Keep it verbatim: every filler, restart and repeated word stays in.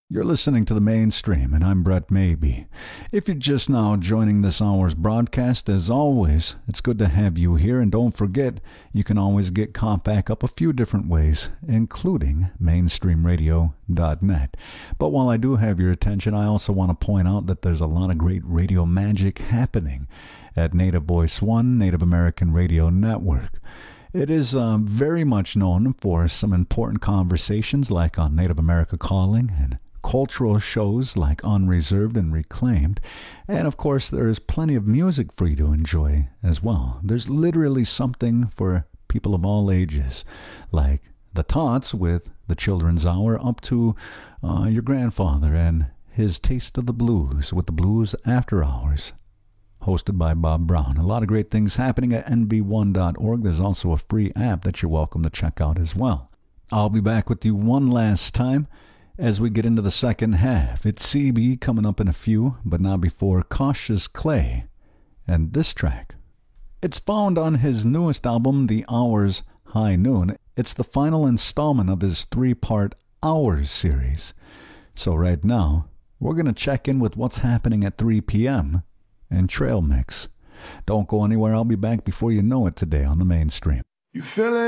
You're listening to The Mainstream, and I'm Brett Maybe. If you're just now joining this hour's broadcast, as always, it's good to have you here, and don't forget, you can always get caught back up a few different ways, including mainstream radio dot net. But while I do have your attention, I also want to point out that there's a lot of great radio magic happening at Native Voice One, Native American Radio Network. It is uh, very much known for some important conversations like on Native America Calling and cultural shows like Unreserved and Reclaimed. And of course, there is plenty of music for you to enjoy as well. There's literally something for people of all ages, like the Tots with the Children's Hour, up to uh, your grandfather and his Taste of the Blues with the Blues After Hours, hosted by Bob Brown. A lot of great things happening at N B one dot org. There's also a free app that you're welcome to check out as well. I'll be back with you one last time as we get into the second half. It's C B coming up in a few, but not before Cautious Clay and this track. It's found on his newest album, The Hours High Noon. It's the final installment of his three-part Hours series. So right now, we're going to check in with what's happening at three p.m. and Trail Mix. Don't go anywhere. I'll be back before you know it today on The Mainstream. You feel it?